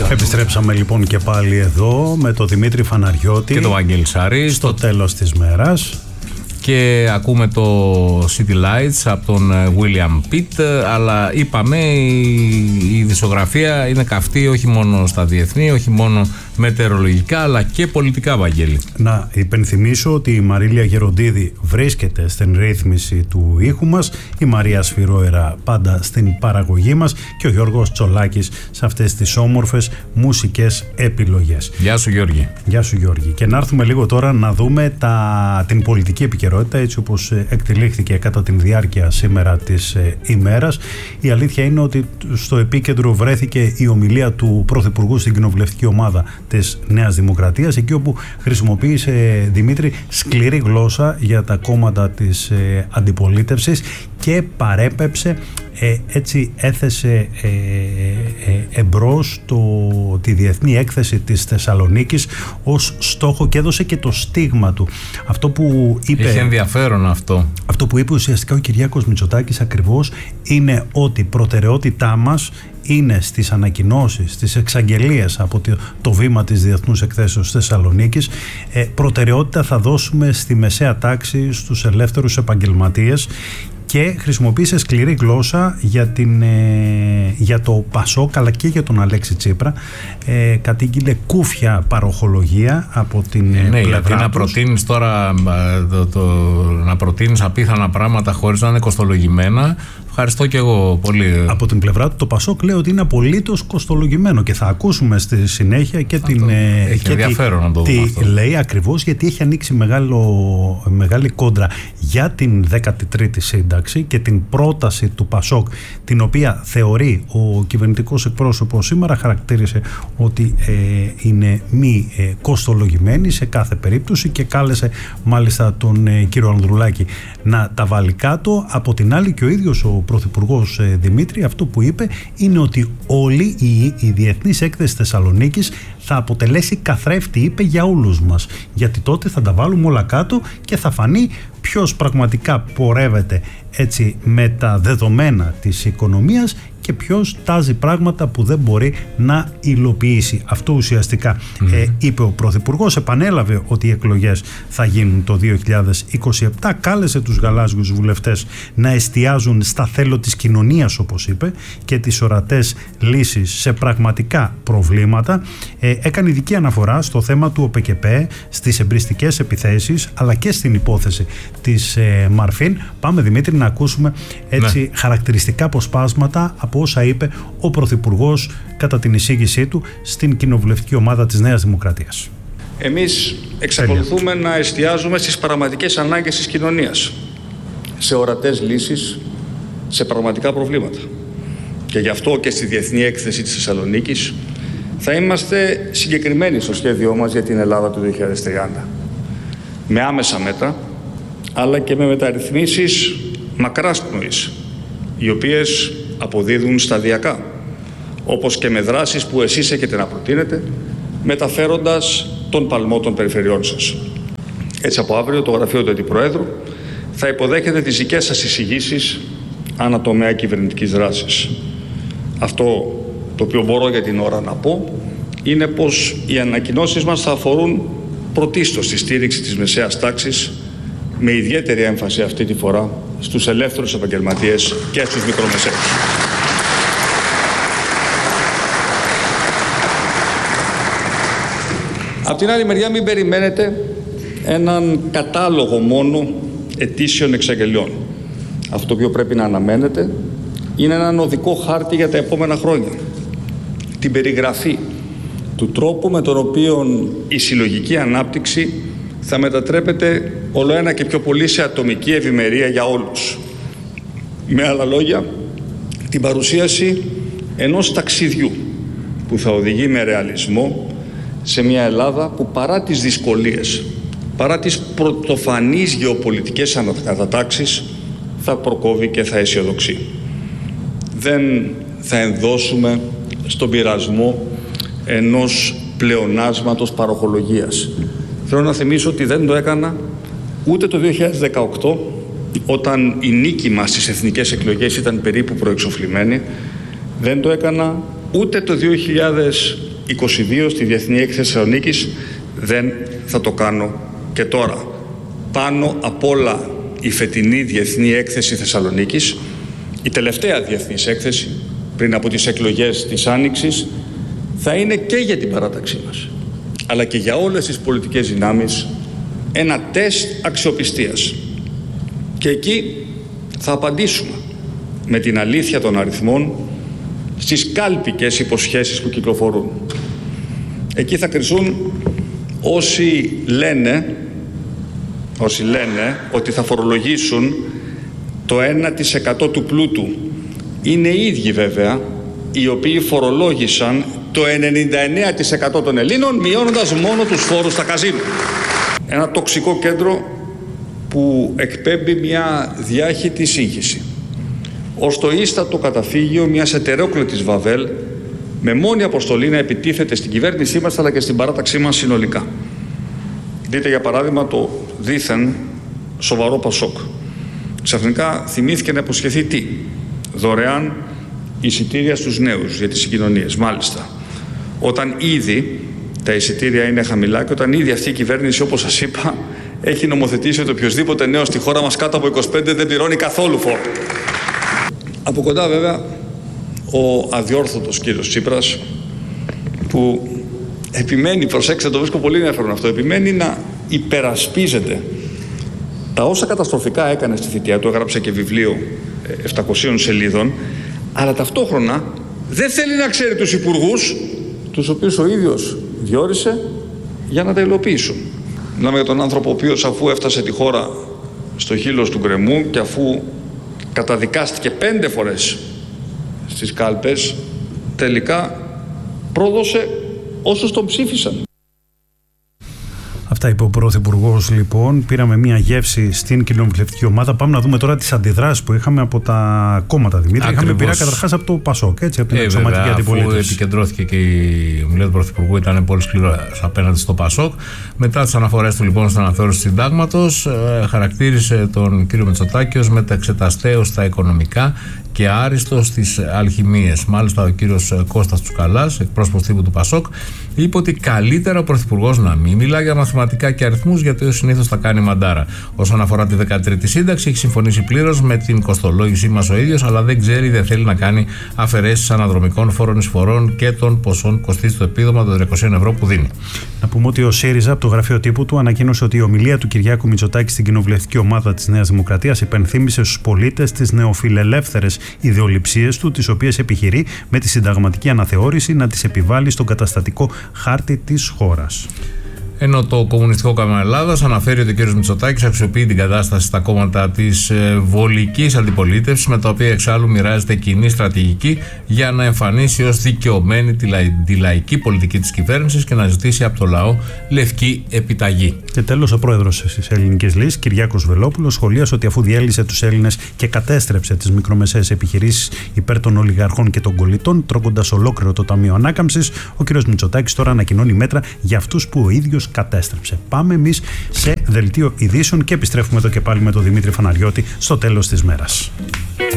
Επιστρέψαμε λοιπόν και πάλι εδώ με τον Δημήτρη Φαναριώτη και τον Βαγγέλη Σάρη στο τέλος της μέρας. Και ακούμε το City Lights από τον William Pitt, αλλά είπαμε η δισογραφία είναι καυτή όχι μόνο στα διεθνή, όχι μόνο μετεωρολογικά, αλλά και πολιτικά, Βαγγέλη. Να υπενθυμίσω ότι η Μαρίλια Γεροντίδη βρίσκεται στην ρύθμιση του ήχου μας, η Μαρία Σφυρόερα πάντα στην παραγωγή μας και ο Γιώργος Τσολάκης σε αυτές τις όμορφες μουσικές επιλογές. Γεια σου, Γιώργη. Γεια σου, Γιώργη. Και να έρθουμε λίγο τώρα να δούμε την πολιτική επικαιρότητα έτσι όπως εκτελήχθηκε κατά την διάρκεια σήμερα της ημέρας. Η αλήθεια είναι ότι στο επίκεντρο βρέθηκε η ομιλία του Πρωθυπουργού στην κοινοβουλευτική ομάδα της Νέας Δημοκρατίας, εκεί όπου χρησιμοποίησε, Δημήτρη, σκληρή γλώσσα για τα κόμματα της αντιπολίτευσης και παρέπεψε, έτσι έθεσε εμπρός τη διεθνή έκθεση της Θεσσαλονίκης ως στόχο και έδωσε και το στίγμα του. Αυτό που είπε, έχει ενδιαφέρον αυτό. Αυτό που είπε ουσιαστικά ο Κυριάκος Μητσοτάκης ακριβώς είναι ότι προτεραιότητά μας είναι στις ανακοινώσεις, στις εξαγγελίες από το βήμα της Διεθνούς Εκθέσεως Θεσσαλονίκης. Προτεραιότητα θα δώσουμε στη μεσαία τάξη, στους ελεύθερους επαγγελματίες, και χρησιμοποίησε σκληρή γλώσσα για το Πασόκ αλλά και για τον Αλέξη Τσίπρα. Κατήγγειλε κούφια παροχολογία από την πλευρά γιατί τους. Να προτείνεις τώρα να προτείνεις απίθανα πράγματα χωρίς να είναι κοστολογημένα. Ευχαριστώ και εγώ πολύ. Από την πλευρά του το Πασόκ λέει ότι είναι απολύτως κοστολογημένο και θα ακούσουμε στη συνέχεια και έχει ενδιαφέρον να το δούμε αυτό. Λέει ακριβώς γιατί έχει ανοίξει μεγάλη κόντρα για την 13η σύνταξη και την πρόταση του Πασόκ, την οποία θεωρεί ο κυβερνητικός εκπρόσωπος σήμερα, χαρακτήρισε ότι είναι μη κοστολογημένη σε κάθε περίπτωση και κάλεσε μάλιστα τον κύριο Ανδρουλάκη να τα βάλει κάτω. Από την άλλη και ο ίδιος ο Πρωθυπουργός Δημήτρη αυτό που είπε είναι ότι όλη η Διεθνής Έκθεση Θεσσαλονίκης θα αποτελέσει καθρέφτη, είπε, για όλους μας, γιατί τότε θα τα βάλουμε όλα κάτω και θα φανεί ποιος πραγματικά πορεύεται έτσι με τα δεδομένα της οικονομίας και ποιος τάζει πράγματα που δεν μπορεί να υλοποιήσει. Αυτό ουσιαστικά είπε ο Πρωθυπουργός. Επανέλαβε ότι οι εκλογές θα γίνουν το 2027. Κάλεσε τους γαλάζιους βουλευτές να εστιάζουν στα θέλω της κοινωνίας, όπως είπε, και τις ορατές λύσεις σε πραγματικά προβλήματα. Έκανε ειδική αναφορά στο θέμα του ΟΠΕΚΕΠΕ, στις εμπριστικές επιθέσεις, αλλά και στην υπόθεση της Μαρφίν. Πάμε, Δημήτρη, να ακούσουμε έτσι χαρακτηριστικά αποσπάσματα από όσα είπε ο Πρωθυπουργός κατά την εισήγησή του στην κοινοβουλευτική ομάδα της Νέας Δημοκρατίας. Εμείς εξακολουθούμε να εστιάζουμε στις πραγματικές ανάγκες της κοινωνίας, σε ορατές λύσεις, σε πραγματικά προβλήματα. Και γι' αυτό και στη Διεθνή Έκθεση της Θεσσαλονίκης θα είμαστε συγκεκριμένοι στο σχέδιό μας για την Ελλάδα του 2030. Με άμεσα μέτρα, αλλά και με μεταρρυθμίσεις μακράς πνοής, οι οποίες αποδίδουν σταδιακά, όπως και με δράσεις που εσείς έχετε να προτείνετε, μεταφέροντας τον παλμό των περιφερειών σας. Έτσι, από αύριο το γραφείο του Αντιπροέδρου θα υποδέχεται τις δικές σας εισηγήσεις ανατομέα κυβερνητικής δράσης. Αυτό το οποίο μπορώ για την ώρα να πω είναι πως οι ανακοινώσεις μας θα αφορούν πρωτίστως τη στήριξη της μεσαίας τάξης, με ιδιαίτερη έμφαση αυτή τη φορά στους ελεύθερους επαγγελματίες και στους μικρομεσαίους. Απ' την άλλη μεριά, μην περιμένετε έναν κατάλογο μόνο ετήσιων εξαγγελιών. Αυτό το οποίο πρέπει να αναμένετε είναι έναν οδικό χάρτη για τα επόμενα χρόνια. Την περιγραφή του τρόπου με τον οποίο η συλλογική ανάπτυξη θα μετατρέπεται όλο ένα και πιο πολύ σε ατομική ευημερία για όλους. Με άλλα λόγια, την παρουσίαση ενός ταξιδιού που θα οδηγεί με ρεαλισμό σε μια Ελλάδα που παρά τις δυσκολίες, παρά τις πρωτοφανείς γεωπολιτικές ανατάξεις, θα προκόβει και θα αισιοδοξεί. Δεν θα ενδώσουμε στον πειρασμό ενός πλεονάσματος παροχολογίας. Θέλω να θυμίσω ότι δεν το έκανα ούτε το 2018, όταν η νίκη μας στις εθνικές εκλογές ήταν περίπου προεξοφλημένη. Δεν το έκανα ούτε το 22 στη Διεθνή Έκθεση Θεσσαλονίκης, δεν θα το κάνω και τώρα. Πάνω απ' όλα η φετινή Διεθνή Έκθεση Θεσσαλονίκης, η τελευταία διεθνής έκθεση πριν από τις εκλογές της Άνοιξης, θα είναι και για την παράταξή μας, αλλά και για όλες τις πολιτικές δυνάμεις ένα τεστ αξιοπιστίας. Και εκεί θα απαντήσουμε με την αλήθεια των αριθμών στις κάλπικες υποσχέσεις που κυκλοφορούν. Εκεί θα κριθούν όσοι λένε ότι θα φορολογήσουν το 1% του πλούτου. Είναι οι ίδιοι βέβαια οι οποίοι φορολόγησαν το 99% των Ελλήνων, μειώνοντας μόνο τους φόρους στα καζίνο. Ένα τοξικό κέντρο που εκπέμπει μια διάχυτη σύγχυση. Ως το ίστατο καταφύγιο μιας ετερόκλητης Βαβέλ, με μόνη αποστολή να επιτίθεται στην κυβέρνησή μας αλλά και στην παράταξή μας συνολικά. Δείτε για παράδειγμα το δήθεν σοβαρό Πασόκ. Ξαφνικά θυμήθηκε να υποσχεθεί τι? Δωρεάν εισιτήρια στους νέους για τις συγκοινωνίες. Μάλιστα, όταν ήδη τα εισιτήρια είναι χαμηλά και όταν ήδη αυτή η κυβέρνηση, όπως σας είπα, έχει νομοθετήσει ότι οποιοδήποτε νέος στη χώρα μας κάτω από 25 δεν πληρώνει καθόλου φόρο. Από κοντά βέβαια ο αδιόρθωτος κύριος Τσίπρας, που επιμένει, προσέξτε, το βρίσκω πολύ ενδιαφέρον αυτό, επιμένει να υπερασπίζεται τα όσα καταστροφικά έκανε στη θητεία του, έγραψε και βιβλίο 700 σελίδων, αλλά ταυτόχρονα δεν θέλει να ξέρει τους υπουργούς, τους οποίους ο ίδιος διόρισε για να τα υλοποιήσουν. Μιλάμε για τον άνθρωπο ο οποίος, αφού έφτασε τη χώρα στο χείλος του γκρεμού και αφού καταδικάστηκε 5 φορές στις κάλπες, τελικά πρόδωσε όσους τον ψήφισαν. Αυτά είπε ο Πρωθυπουργός, λοιπόν. Πήραμε μια γεύση στην κοινοβουλευτική ομάδα. Πάμε να δούμε τώρα τις αντιδράσεις που είχαμε από τα κόμματα, Δημήτρη. Είχαμε πειρά καταρχάς από το Πασόκ, έτσι, από την εξωματική αντιπολίτευση. Αφού επικεντρώθηκε και η ομιλία του Πρωθυπουργού, ήταν πολύ σκληρό απέναντι στο Πασόκ. Μετά τις αναφορές του λοιπόν στην αναθεώρηση του συντάγματος, χαρακτήρισε τον κύριο Μητσοτάκη ως μεταξεταστέο στα οικονομικά και άριστο στις αλχημίες. Μάλιστα, ο κύριος Κώστας Τσουκαλάς, εκπρόσωπος τύπου του Πασόκ, είπε ότι καλύτερα ο Πρωθυπουργός να μην μιλά για μαθηματικά και αριθμούς, γιατί ο συνήθως θα κάνει μαντάρα. Όσον αφορά τη 13η σύνταξη, έχει συμφωνήσει πλήρως με την κοστολόγησή μας ο ίδιος, αλλά δεν ξέρει, δεν θέλει να κάνει αφαιρέσεις αναδρομικών φόρων εισφορών και των ποσών κοστίζει το επίδομα των 300 ευρώ που δίνει. Να πούμε ότι ο ΣΥΡΙΖΑ από το γραφείο τύπου του ανακοίνωσε ότι η ομιλία του Κυριάκου Μητσοτάκη στην κοινοβουλευτική ομάδα της Νέας Δημοκρατίας υπενθύμησε στους πολίτες τις νεοφιλελεύθερες ιδεολειψίες του, τις οποίες επιχειρεί με τη συνταγματική αναθεώρηση να τις επιβάλλει στον καταστατικό χάρτη της χώρας. Ενώ το Κομμουνιστικό Κόμμα Ελλάδας αναφέρει ότι ο κ. Μητσοτάκης αξιοποιεί την κατάσταση στα κόμματα της βολικής αντιπολίτευσης, με τα οποία εξάλλου μοιράζεται κοινή στρατηγική για να εμφανίσει ως δικαιωμένη τη λαϊκή πολιτική της κυβέρνησης και να ζητήσει από το λαό λευκή επιταγή. Και τέλος, ο πρόεδρος της Ελληνικής Λύσης, Κυριάκος Βελόπουλος, σχολίασε ότι αφού διέλυσε τους Έλληνες και κατέστρεψε τις μικρομεσαίες επιχειρήσεις υπέρ των ολιγαρχών και των κολλητών, τρώγοντας ολόκληρο το Ταμείο Ανάκαμψης, ο κ. Μητσοτάκης τώρα ανακοινώνει μέτρα για αυτούς που ο ίδιος κατέστρεψε. Πάμε εμείς σε δελτίο ειδήσεων και επιστρέφουμε εδώ και πάλι με τον Δημήτρη Φαναριώτη στο τέλος της μέρας.